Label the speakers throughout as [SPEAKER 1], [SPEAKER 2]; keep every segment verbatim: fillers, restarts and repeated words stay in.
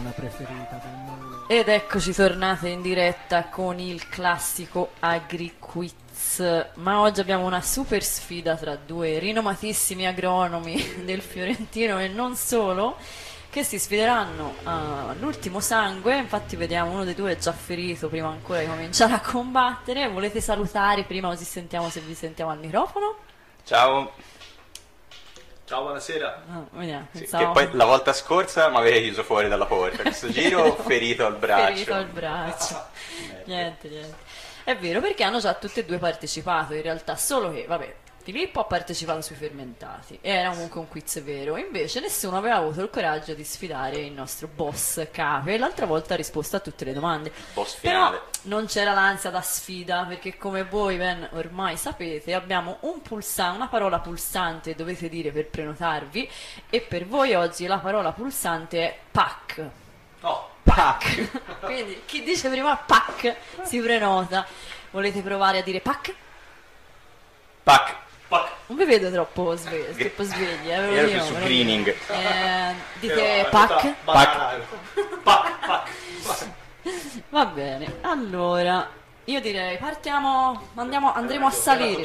[SPEAKER 1] zona preferita del mondo.
[SPEAKER 2] Ed eccoci tornate in diretta con il classico AgriQuiz, ma oggi abbiamo una super sfida tra due rinomatissimi agronomi del Fiorentino e non solo, che si sfideranno all'ultimo sangue. Infatti vediamo uno dei due è già ferito prima ancora di cominciare a combattere. Volete salutare prima così sentiamo se vi sentiamo al microfono?
[SPEAKER 3] Ciao.
[SPEAKER 4] Ciao, buonasera.
[SPEAKER 2] Ah, vediamo,
[SPEAKER 3] Sì,
[SPEAKER 2] pensavo...
[SPEAKER 3] che poi la volta scorsa mi avete chiuso fuori dalla porta, questo giro ferito al braccio.
[SPEAKER 2] Ferito al braccio. niente, niente. È vero, perché hanno già tutti e due partecipato in realtà, solo che, vabbè, Filippo ha partecipato sui fermentati, era comunque un quiz vero, invece nessuno aveva avuto il coraggio di sfidare il nostro boss Cape, e l'altra volta ha risposto a tutte le domande.
[SPEAKER 3] Boss finale.
[SPEAKER 2] Però non c'era l'ansia da sfida, perché come voi ben ormai sapete abbiamo un pulsante, una parola pulsante dovete dire per prenotarvi, e per voi oggi la parola pulsante è P A C.
[SPEAKER 4] Oh,
[SPEAKER 2] P A C. Quindi chi dice prima P A C si prenota. Volete provare a dire P A C?
[SPEAKER 3] Pac.
[SPEAKER 4] pac.
[SPEAKER 2] Non vi vedo troppo svegli, troppo svegli, eh, ve lo
[SPEAKER 3] Ero
[SPEAKER 2] dico,
[SPEAKER 3] più su
[SPEAKER 2] ve lo
[SPEAKER 3] cleaning.
[SPEAKER 2] dico. Eh, dite
[SPEAKER 4] Eh,
[SPEAKER 2] P A C?
[SPEAKER 4] Pac. Pac, pac.
[SPEAKER 2] Va bene, allora io direi partiamo, andiamo, andremo a salire.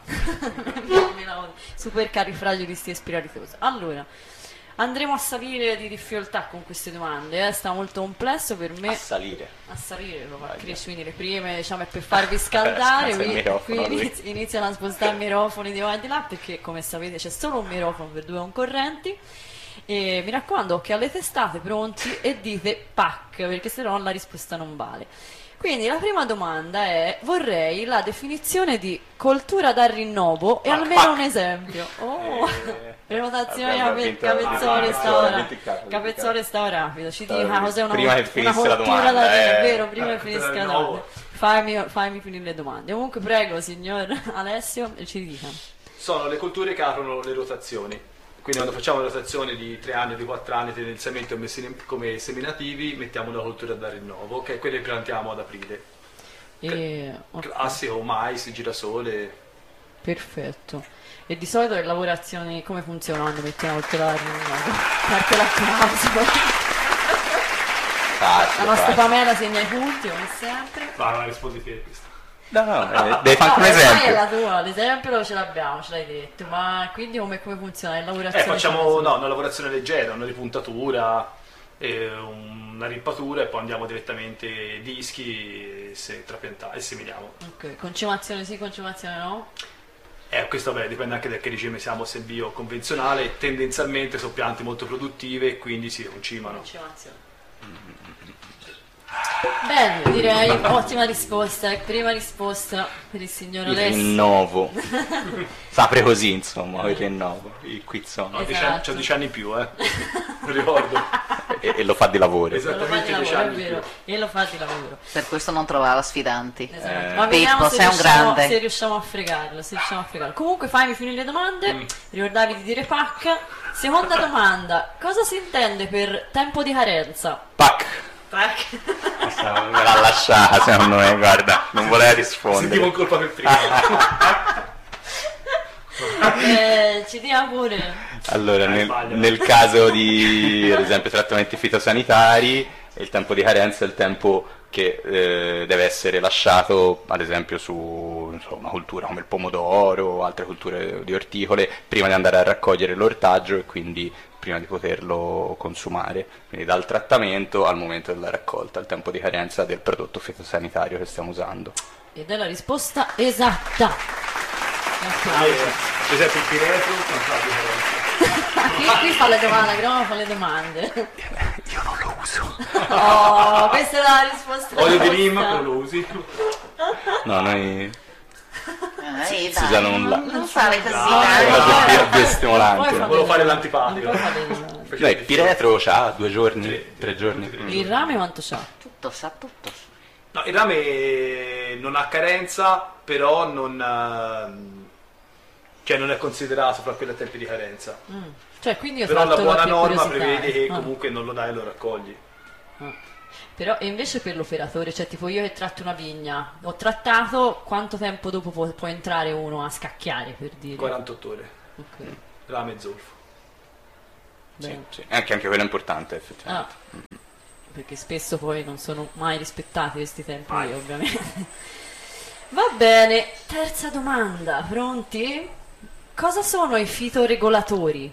[SPEAKER 2] Super carifragilisti e spiritosi. Allora, andremo a salire di difficoltà con queste domande, eh? Sta molto complesso per me.
[SPEAKER 3] A salire.
[SPEAKER 2] A salire, lo fa
[SPEAKER 3] Vai,
[SPEAKER 2] Chris,
[SPEAKER 3] vai.
[SPEAKER 2] quindi le prime, diciamo, è per farvi scaldare,
[SPEAKER 3] Spezza il
[SPEAKER 2] qui,
[SPEAKER 3] microfono,
[SPEAKER 2] qui
[SPEAKER 3] lui.
[SPEAKER 2] inizi- iniziano a spostare i microfoni di qua e di là, perché come sapete c'è solo un microfono per due concorrenti. E mi raccomando, occhio alle testate, pronti, e dite P A C, perché se no la risposta non vale. Quindi la prima domanda è: vorrei la definizione di coltura da rinnovo e
[SPEAKER 3] Pac,
[SPEAKER 2] almeno
[SPEAKER 3] pac.
[SPEAKER 2] un esempio. Oh,
[SPEAKER 3] Eh,
[SPEAKER 2] prenotazione,
[SPEAKER 3] abbiamo
[SPEAKER 2] Cape-
[SPEAKER 3] vinto-
[SPEAKER 2] Capezzoli
[SPEAKER 3] ah,
[SPEAKER 2] sta ora.
[SPEAKER 3] dimenticato,
[SPEAKER 2] Capezzoli sta rapido, ci
[SPEAKER 3] Stavo
[SPEAKER 2] dica cos'è una,
[SPEAKER 3] prima che
[SPEAKER 2] una
[SPEAKER 3] finisse la
[SPEAKER 2] coltura
[SPEAKER 3] domanda,
[SPEAKER 2] da rinnovo,
[SPEAKER 3] eh.
[SPEAKER 2] vero, prima che
[SPEAKER 4] Eh,
[SPEAKER 2] finisca la
[SPEAKER 4] rinnovo.
[SPEAKER 2] domanda. Fammi, fammi finire le domande. Comunque prego, signor Alessio, ci dica.
[SPEAKER 4] Sono le colture che aprono le rotazioni. Quindi quando facciamo le rotazioni di tre anni o di quattro anni tendenzialmente come semi- come seminativi, mettiamo una coltura da rinnovo, che è quelle che piantiamo ad aprile.
[SPEAKER 2] E, ok,
[SPEAKER 4] Classico, mais, girasole.
[SPEAKER 2] perfetto. E di solito le lavorazioni come funzionano? Mettiamo il telaio a rinnovo. Parte l'applauso.
[SPEAKER 3] Facile,
[SPEAKER 2] La nostra
[SPEAKER 3] facile.
[SPEAKER 2] Pamela segna i punti, come sempre.
[SPEAKER 4] Ma non rispondi te questa.
[SPEAKER 3] No, no, eh, devi fare anche un
[SPEAKER 2] ormai è
[SPEAKER 3] esempio.
[SPEAKER 2] la tua, l'esempio lo ce l'abbiamo, ce l'hai detto, ma quindi come, come funziona? Le
[SPEAKER 4] Eh,
[SPEAKER 2] lavorazioni
[SPEAKER 4] facciamo
[SPEAKER 2] sono-
[SPEAKER 4] no, una lavorazione leggera, una ripuntatura, eh, una rimpatura e poi andiamo direttamente dischi e, se, trapianta- e seminiamo.
[SPEAKER 2] Ok, concimazione sì, concimazione no?
[SPEAKER 4] Eh, questo vabbè, dipende anche da che regime siamo, se bio o convenzionale. Tendenzialmente sono piante molto produttive e quindi si concimano.
[SPEAKER 2] Concimazione. Bene, direi ottima risposta. E prima risposta per il signor
[SPEAKER 3] Il
[SPEAKER 2] Alessio.
[SPEAKER 3] rinnovo. Sapre così, insomma, il rinnovo, il quizzone.
[SPEAKER 4] Ho dieci
[SPEAKER 2] Esatto.
[SPEAKER 4] anni- c'ho dieci anni in più, eh. Non ricordo.
[SPEAKER 3] E, e lo fa di lavoro.
[SPEAKER 4] Esatto.
[SPEAKER 2] E lo fa di
[SPEAKER 4] Esattamente dieci
[SPEAKER 2] lavoro, è
[SPEAKER 4] anni in
[SPEAKER 2] vero.
[SPEAKER 4] più.
[SPEAKER 2] E lo fa di lavoro.
[SPEAKER 5] Per questo non trovava sfidanti.
[SPEAKER 2] Esatto.
[SPEAKER 3] Eh,
[SPEAKER 2] Ma vediamo
[SPEAKER 5] Pippo,
[SPEAKER 2] se
[SPEAKER 5] sei un
[SPEAKER 2] riusciamo,
[SPEAKER 5] grande.
[SPEAKER 2] se riusciamo a fregarlo, se riusciamo a fregarlo. Comunque fammi finire le domande.
[SPEAKER 4] Mm.
[SPEAKER 2] Ricordavi di dire P A C. Seconda domanda: cosa si intende per tempo di carenza?
[SPEAKER 3] Pac.
[SPEAKER 2] P A C.
[SPEAKER 3] Questa me l'ha lasciata, secondo me, guarda, non voleva
[SPEAKER 4] Sentivo in
[SPEAKER 3] rispondere.
[SPEAKER 4] colpa per prima.
[SPEAKER 2] eh, ci dia pure.
[SPEAKER 3] Allora,
[SPEAKER 4] Eh,
[SPEAKER 3] nel,
[SPEAKER 4] sbaglio.
[SPEAKER 3] nel caso di, ad esempio, trattamenti fitosanitari, il tempo di carenza è il tempo che eh, deve essere lasciato, ad esempio, su non so, una cultura come il pomodoro o altre culture di orticole, prima di andare a raccogliere l'ortaggio e quindi prima di poterlo consumare. Quindi dal trattamento al momento della raccolta, il tempo di carenza del prodotto fitosanitario che stiamo usando.
[SPEAKER 2] Ed è la risposta esatta.
[SPEAKER 4] Eh,
[SPEAKER 2] Applausi.
[SPEAKER 4] per esempio il piretro non fa differenza.
[SPEAKER 2] Qui, qui fa le domande, Groma fa le domande.
[SPEAKER 3] Io non lo uso.
[SPEAKER 2] Oh, questa è la risposta.
[SPEAKER 4] Olio di
[SPEAKER 2] giusta.
[SPEAKER 4] lima, quello lo usi.
[SPEAKER 3] No, noi
[SPEAKER 5] Eh,
[SPEAKER 3] si
[SPEAKER 5] dai,
[SPEAKER 3] usano un la-
[SPEAKER 5] non, non fare così,
[SPEAKER 4] No,
[SPEAKER 5] dai.
[SPEAKER 4] no,
[SPEAKER 3] Guarda,
[SPEAKER 4] no.
[SPEAKER 3] due- due stimolanti.
[SPEAKER 2] Poi fa
[SPEAKER 4] Volevo fare
[SPEAKER 2] del-
[SPEAKER 4] l'antipatico.
[SPEAKER 2] poi fa del-
[SPEAKER 3] Dai, il piretro c'ha due giorni, tre giorni.
[SPEAKER 2] Il rame quanto c'ha?
[SPEAKER 5] Tutto, sa tutto.
[SPEAKER 4] No, il rame non ha carenza, però non, ehm, cioè non è considerato fra quelle a tempi di carenza.
[SPEAKER 2] Mm. Cioè, quindi ho
[SPEAKER 4] Però la
[SPEAKER 2] fatto
[SPEAKER 4] buona
[SPEAKER 2] qualche
[SPEAKER 4] norma
[SPEAKER 2] curiosità,
[SPEAKER 4] prevede che
[SPEAKER 2] eh. Ah.
[SPEAKER 4] comunque non lo dai e lo raccogli.
[SPEAKER 2] Però, e invece per l'operatore, cioè tipo io che tratto una vigna, ho trattato, quanto tempo dopo può, può entrare uno a scacchiare, per dire?
[SPEAKER 4] quarantotto ore,
[SPEAKER 2] Ok,
[SPEAKER 4] rame e zolfo.
[SPEAKER 3] Sì,
[SPEAKER 2] bene.
[SPEAKER 3] sì. Anche, anche quello è importante, effettivamente.
[SPEAKER 2] Ah. perché spesso poi non sono mai rispettati questi tempi, ovviamente. Va bene, terza domanda, pronti? Cosa sono i fitoregolatori?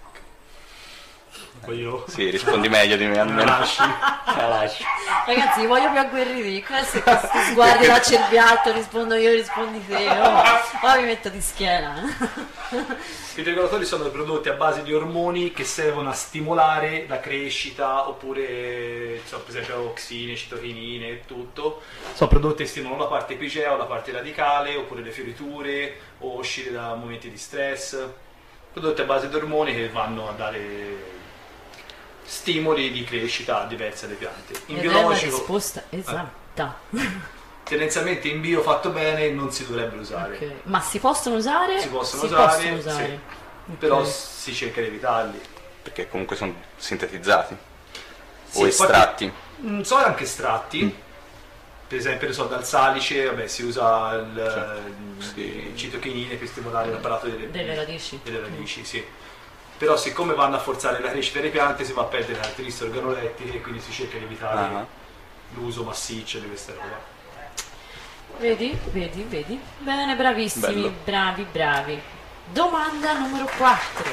[SPEAKER 4] Io.
[SPEAKER 3] Sì, rispondi meglio di me almeno. La lasci.
[SPEAKER 2] Ragazzi, vi voglio più agguerriti. Questo è questo sguardi da cerbiatto, rispondo io, rispondi te. Oh, poi mi metto di schiena.
[SPEAKER 4] I regolatori sono prodotti a base di ormoni che servono a stimolare la crescita, oppure insomma, per esempio oxine, citokinine e tutto. Sono prodotti che stimolano la parte epigea o la parte radicale, oppure le fioriture, o uscire da momenti di stress. Prodotti a base di ormoni che vanno a dare stimoli di crescita diversi alle piante. In
[SPEAKER 2] Ed è la
[SPEAKER 4] biologico,
[SPEAKER 2] risposta esatta.
[SPEAKER 4] tendenzialmente in bio fatto bene non si dovrebbero usare.
[SPEAKER 2] Ok. Ma si possono usare?
[SPEAKER 4] Si possono
[SPEAKER 2] Si
[SPEAKER 4] usare,
[SPEAKER 2] possono usare.
[SPEAKER 4] sì.
[SPEAKER 2] Ok.
[SPEAKER 4] Però si cerca di evitarli.
[SPEAKER 3] Perché comunque sono sintetizzati.
[SPEAKER 4] Sì,
[SPEAKER 3] O estratti.
[SPEAKER 4] infatti, mm, sono anche estratti.
[SPEAKER 3] Mm.
[SPEAKER 4] Per esempio, ne so, dal salice, vabbè, si usa il,
[SPEAKER 3] Sì.
[SPEAKER 4] il citochinine per stimolare l'apparato delle,
[SPEAKER 2] Delle radici.
[SPEAKER 4] delle radici, sì. Però siccome vanno a forzare la crescita delle piante si va a perdere le caratteristiche organolettiche e quindi si cerca di evitare
[SPEAKER 3] Ah.
[SPEAKER 4] l'uso massiccio di queste robe.
[SPEAKER 2] Vedi, vedi, vedi. Bene, bravissimi,
[SPEAKER 3] Bello.
[SPEAKER 2] bravi, bravi. Domanda numero quattro.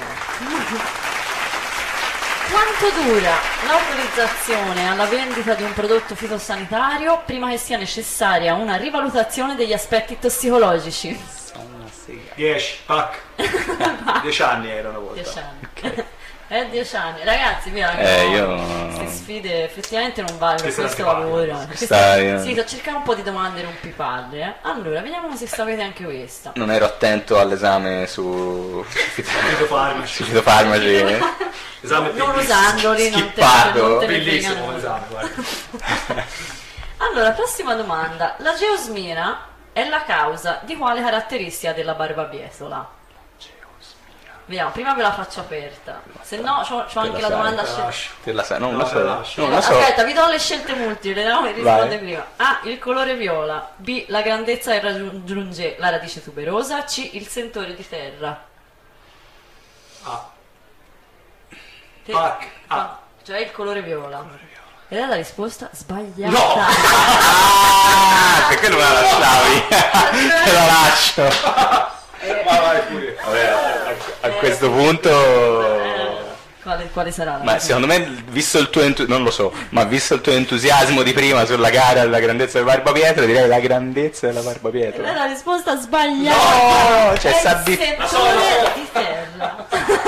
[SPEAKER 2] Quanto dura l'autorizzazione alla vendita di un prodotto fitosanitario prima che sia necessaria una rivalutazione degli aspetti tossicologici?
[SPEAKER 4] dieci, pac. dieci anni era una volta.
[SPEAKER 2] Dieci anni. È dieci anni. Ragazzi, via,
[SPEAKER 3] Eh, io-
[SPEAKER 2] queste sfide effettivamente non vale per
[SPEAKER 4] Questa è la
[SPEAKER 2] questo
[SPEAKER 4] che vale.
[SPEAKER 2] lavoro.
[SPEAKER 3] Questa è-
[SPEAKER 2] Sì, sto cercando un po' di domande rompipalle. Eh. Allora, vediamo se sapete anche questa.
[SPEAKER 3] Non ero attento all'esame su
[SPEAKER 4] Fitofarmaci.
[SPEAKER 3] su fitofarmaci.
[SPEAKER 4] Esame
[SPEAKER 2] Non
[SPEAKER 4] bellissimo.
[SPEAKER 2] usandoli, non te,
[SPEAKER 3] Schippato.
[SPEAKER 2] non te ne
[SPEAKER 4] Bellissimo
[SPEAKER 2] fregano.
[SPEAKER 4] esame, guarda.
[SPEAKER 2] Allora, prossima domanda. La geosmina è la causa di quale caratteristica della barbabietola? Vediamo, prima ve la faccio aperta. Se no, c'ho, c'ho
[SPEAKER 3] Te
[SPEAKER 2] anche
[SPEAKER 3] la
[SPEAKER 2] la
[SPEAKER 3] sai,
[SPEAKER 2] domanda
[SPEAKER 4] te la
[SPEAKER 2] scelta.
[SPEAKER 4] lascio.
[SPEAKER 3] Te la sai? Non
[SPEAKER 4] No,
[SPEAKER 3] lo
[SPEAKER 4] te
[SPEAKER 3] so.
[SPEAKER 4] la lascio.
[SPEAKER 3] Non lo so.
[SPEAKER 2] Aspetta, vi do le scelte multiple, no? Mi risponde
[SPEAKER 3] Vai.
[SPEAKER 2] prima. A. Il colore viola. B. La grandezza che raggiunge la radice tuberosa. C. Il sentore di terra.
[SPEAKER 4] Ah,
[SPEAKER 2] Te-
[SPEAKER 4] Pac.
[SPEAKER 2] fa-
[SPEAKER 4] Ah.
[SPEAKER 2] Cioè il colore viola. Ed è la risposta sbagliata.
[SPEAKER 4] No!
[SPEAKER 3] Ah, perché non me la lasciavi? Te la lascio.
[SPEAKER 4] vai, vai pure.
[SPEAKER 3] Vabbè, a, a questo punto.
[SPEAKER 2] Eh, Quale, quale sarà la
[SPEAKER 3] Ma secondo me, visto il tuo entusiasmo, non lo so, ma visto il tuo entusiasmo di prima sulla gara della grandezza del Barbabietro, direi la grandezza della
[SPEAKER 2] Ed è
[SPEAKER 3] Barbabietro.
[SPEAKER 2] la risposta sbagliata.
[SPEAKER 3] No, cioè
[SPEAKER 2] è
[SPEAKER 3] sa
[SPEAKER 2] il
[SPEAKER 3] di-
[SPEAKER 2] sentore di terra.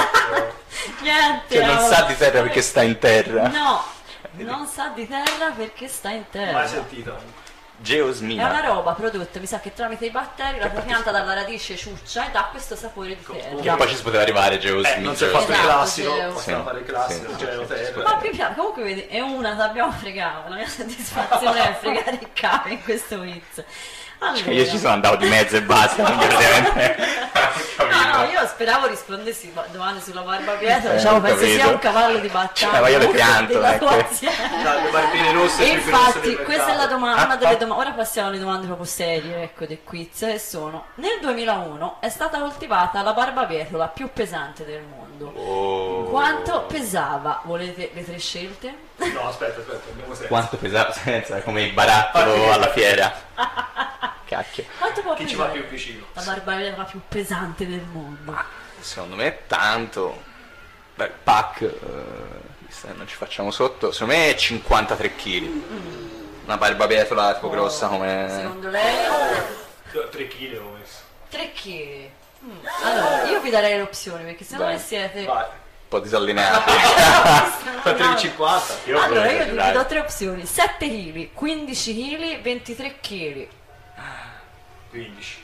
[SPEAKER 2] Niente.
[SPEAKER 3] Cioè non
[SPEAKER 2] cavolo.
[SPEAKER 3] sa di terra perché sta in terra.
[SPEAKER 2] No, non sa di terra perché sta in terra.
[SPEAKER 4] Mai sentito?
[SPEAKER 2] È una
[SPEAKER 3] Geosmina.
[SPEAKER 2] roba prodotta, mi sa che tramite i batteri la pianta dalla radice ciuccia e dà questo sapore di
[SPEAKER 3] Che
[SPEAKER 2] terra.
[SPEAKER 3] poi ci si poteva arrivare Geosmina.
[SPEAKER 4] Eh, non si è fatto il
[SPEAKER 2] Esatto,
[SPEAKER 4] classico,
[SPEAKER 2] Geo.
[SPEAKER 4] possiamo
[SPEAKER 3] Sì,
[SPEAKER 4] fare il classico,
[SPEAKER 3] sì.
[SPEAKER 4] Geo, terra.
[SPEAKER 2] Ma più piano, comunque vedi, è una che abbiamo fregato, la mia soddisfazione è fregare il capo in questo quiz. Allora,
[SPEAKER 3] Cioè, io ci sono andato di mezzo e basta, quindi praticamente.
[SPEAKER 2] no, no, io speravo rispondessi ba- domande sulla barbabietola,
[SPEAKER 3] Eh,
[SPEAKER 2] diciamo,
[SPEAKER 3] ho
[SPEAKER 2] penso
[SPEAKER 3] capito.
[SPEAKER 2] sia un cavallo di battaglia.
[SPEAKER 3] Cioè, ma io le pianto,
[SPEAKER 2] della
[SPEAKER 3] ecco.
[SPEAKER 2] tua azienda.
[SPEAKER 4] Dai, le barbine rosse
[SPEAKER 2] E
[SPEAKER 4] sui
[SPEAKER 2] infatti
[SPEAKER 4] finestre del
[SPEAKER 2] questa è la
[SPEAKER 4] mercato.
[SPEAKER 2] domanda, una
[SPEAKER 3] Ah,
[SPEAKER 2] delle
[SPEAKER 3] ah.
[SPEAKER 2] domande. Ora passiamo alle domande proprio serie, ecco, del quiz, che sono: nel duemilauno è stata coltivata la barbabietola più pesante del mondo.
[SPEAKER 3] Oh.
[SPEAKER 2] Quanto pesava? Volete le tre scelte?
[SPEAKER 4] No, aspetta, aspetta, abbiamo senso.
[SPEAKER 3] Quanto pesava senza come il barattolo alla fiera. Cacchio.
[SPEAKER 2] Quanto può
[SPEAKER 4] Chi ci va
[SPEAKER 2] pesare
[SPEAKER 4] più vicino?
[SPEAKER 2] la barbabietola più pesante del mondo?
[SPEAKER 3] Secondo me tanto. Beh, pack, eh, se non ci facciamo sotto, secondo me è cinquantatré chili. Una barbabietola tipo grossa come.
[SPEAKER 2] Secondo lei?
[SPEAKER 4] tre chili ho messo.
[SPEAKER 2] tre chili. Allora, io vi darei le opzioni perché se
[SPEAKER 3] Vai.
[SPEAKER 2] non siete.
[SPEAKER 4] Vai.
[SPEAKER 3] Un po' disallineati.
[SPEAKER 4] Fa tre e cinquanta.
[SPEAKER 3] Io
[SPEAKER 2] Allora,
[SPEAKER 3] vorrei
[SPEAKER 2] io vi
[SPEAKER 3] esagerare.
[SPEAKER 2] do tre opzioni: sette chili, quindici chili, ventitré chili.
[SPEAKER 4] quindici.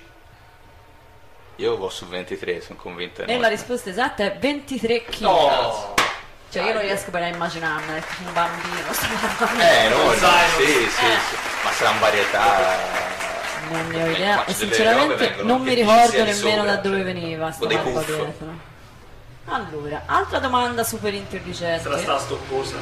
[SPEAKER 3] Io vo su ventitré, sono convinto.
[SPEAKER 2] E la risposta esatta è ventitré chili.
[SPEAKER 4] No!
[SPEAKER 2] Cioè, io non riesco bene a immaginarmela, è tipo un bambino. sto parlando.
[SPEAKER 3] Eh, no,
[SPEAKER 4] Zaino.
[SPEAKER 3] sì, sì, sì. Ma sarà un varietà.
[SPEAKER 2] Non ne ho
[SPEAKER 3] Eh,
[SPEAKER 2] idea
[SPEAKER 3] ma
[SPEAKER 2] e
[SPEAKER 3] ci delle robe
[SPEAKER 2] sinceramente
[SPEAKER 3] vengono
[SPEAKER 2] non
[SPEAKER 3] anche
[SPEAKER 2] mi ricordo
[SPEAKER 3] egiziani
[SPEAKER 2] nemmeno
[SPEAKER 3] sopra,
[SPEAKER 2] da dove
[SPEAKER 3] cioè,
[SPEAKER 2] veniva sta
[SPEAKER 3] o dei puff.
[SPEAKER 2] barbabietola. Allora, altra domanda super intelligente.
[SPEAKER 4] Sarà sta stopposa.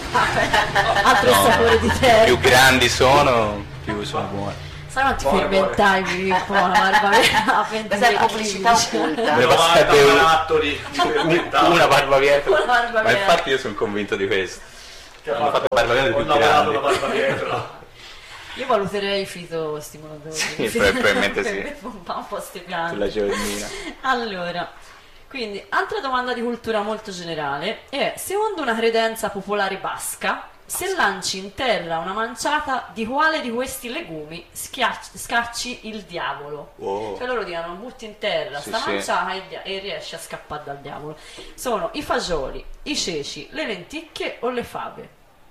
[SPEAKER 2] Altro sapore di terra.
[SPEAKER 3] Più grandi sono, più sono buoni.
[SPEAKER 2] Sai quanti
[SPEAKER 4] Buone,
[SPEAKER 2] fermentai Filippo? La barbabietola
[SPEAKER 5] Questa è pubblicità occulta.
[SPEAKER 3] Me-
[SPEAKER 4] novanta
[SPEAKER 3] un-
[SPEAKER 4] barattoli di fermentati.
[SPEAKER 3] Una barbabietola.
[SPEAKER 2] Una barbabietola.
[SPEAKER 3] Ma infatti io sono convinto di questo.
[SPEAKER 4] Ti ha
[SPEAKER 3] Hanno fatto
[SPEAKER 4] fatto
[SPEAKER 3] barba
[SPEAKER 4] ho
[SPEAKER 3] più
[SPEAKER 4] lavorato
[SPEAKER 3] grandi.
[SPEAKER 4] la barba dietro.
[SPEAKER 2] Io valuterei i fitostimolatori.
[SPEAKER 3] Sì, probabilmente sì.
[SPEAKER 2] Per pompare un po' ste piante.
[SPEAKER 3] Sulla giovannina.
[SPEAKER 2] Allora, quindi, altra domanda di cultura molto generale è, secondo una credenza popolare basca, se lanci in terra una manciata di quale di questi legumi schiacci- scacci il diavolo?
[SPEAKER 3] Wow.
[SPEAKER 2] Cioè loro dicono, butti in terra
[SPEAKER 3] Sì,
[SPEAKER 2] sta
[SPEAKER 3] sì.
[SPEAKER 2] manciata e, dia- e riesci a scappare dal diavolo. Sono i fagioli, i ceci, le lenticchie o le fave?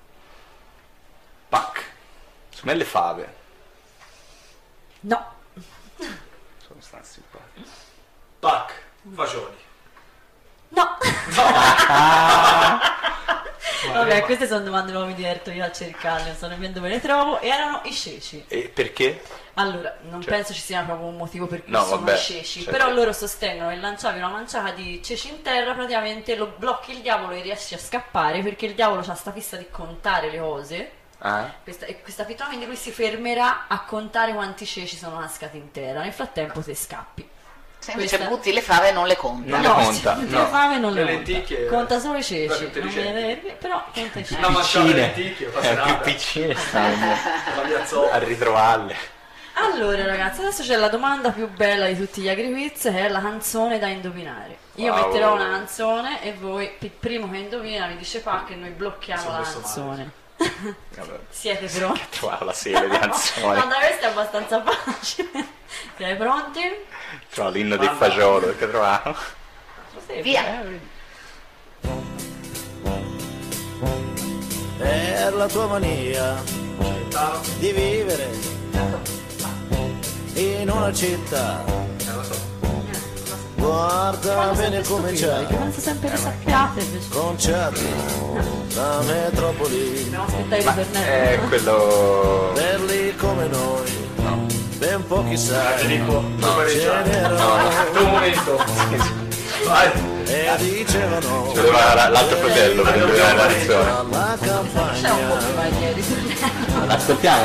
[SPEAKER 3] Pac. Secondo me le fave.
[SPEAKER 2] No.
[SPEAKER 3] Sono stati simpatici.
[SPEAKER 4] Pac, fagioli.
[SPEAKER 2] No. Vabbè, queste sono domande nuove, mi diverto io a cercarle, non so nemmeno dove le trovo, e erano i ceci.
[SPEAKER 3] E perché?
[SPEAKER 2] Allora, non
[SPEAKER 3] Cioè-
[SPEAKER 2] penso ci sia proprio un motivo per cui
[SPEAKER 3] No,
[SPEAKER 2] sono
[SPEAKER 3] vabbè,
[SPEAKER 2] i ceci,
[SPEAKER 3] cioè-
[SPEAKER 2] però loro sostengono che lanciavi una manciata di ceci in terra, praticamente lo blocchi il diavolo e riesci a scappare, perché il diavolo ha sta fissa di contare le cose,
[SPEAKER 3] Ah?
[SPEAKER 2] questa, e questa fissa, quindi lui si fermerà a contare quanti ceci sono cascati in terra, nel frattempo te scappi.
[SPEAKER 5] Se invece
[SPEAKER 2] Questa-
[SPEAKER 5] butti le fave non le conta.
[SPEAKER 3] Non le conta,
[SPEAKER 2] se-
[SPEAKER 3] no.
[SPEAKER 2] le fame non
[SPEAKER 4] Le
[SPEAKER 2] le
[SPEAKER 4] lenticchie-
[SPEAKER 2] conta. Conta solo i ceci,
[SPEAKER 4] Guarda,
[SPEAKER 2] non me
[SPEAKER 4] intelligente.
[SPEAKER 2] ne vedi, però conta i ceci.
[SPEAKER 4] Una manciata di
[SPEAKER 3] Piccine.
[SPEAKER 4] lenticchie, fa
[SPEAKER 3] Eh, più
[SPEAKER 4] serata.
[SPEAKER 3] piccine stanno
[SPEAKER 4] La mia zoppa.
[SPEAKER 3] a ritrovarle.
[SPEAKER 2] Allora ragazzi, adesso c'è la domanda più bella di tutti gli agriquiz, che è la canzone da indovinare. Io
[SPEAKER 3] Wow.
[SPEAKER 2] metterò una canzone e voi, il primo che indovina, mi dice pa che noi blocchiamo
[SPEAKER 4] Sono
[SPEAKER 2] la
[SPEAKER 4] messo male.
[SPEAKER 2] canzone.
[SPEAKER 3] Vabbè,
[SPEAKER 2] Siete pronti?
[SPEAKER 3] trovare la serie di
[SPEAKER 2] No,
[SPEAKER 3] canzoni.
[SPEAKER 2] da questo è abbastanza facile. Siete pronti?
[SPEAKER 3] Trovo l'inno del
[SPEAKER 4] Manda.
[SPEAKER 3] fagiolo che trovavo.
[SPEAKER 2] Sì,
[SPEAKER 5] Via.
[SPEAKER 2] eh,
[SPEAKER 1] Per la tua mania di vivere in una città,
[SPEAKER 4] Eh, lo so.
[SPEAKER 1] guarda
[SPEAKER 2] quando
[SPEAKER 1] bene
[SPEAKER 2] siete
[SPEAKER 1] come
[SPEAKER 2] stupidi,
[SPEAKER 1] c'è
[SPEAKER 2] che quando sempre le sappiate invece.
[SPEAKER 1] concerti, la metropoli,
[SPEAKER 2] Dobbiamo aspettare i
[SPEAKER 3] È
[SPEAKER 2] ritornelli.
[SPEAKER 3] quello...
[SPEAKER 1] belli come noi, ben pochi sai,
[SPEAKER 4] Federico,
[SPEAKER 1] ce
[SPEAKER 4] pareggiare.
[SPEAKER 1] n'erano
[SPEAKER 4] Un momento. Vai.
[SPEAKER 1] e dicevano
[SPEAKER 3] Ci voleva la- l'altro fratello per indovinare la canzone.
[SPEAKER 1] alla
[SPEAKER 2] C'è un po'
[SPEAKER 1] campagna.
[SPEAKER 2] prima di ritornelli.
[SPEAKER 3] L'ascoltiamo?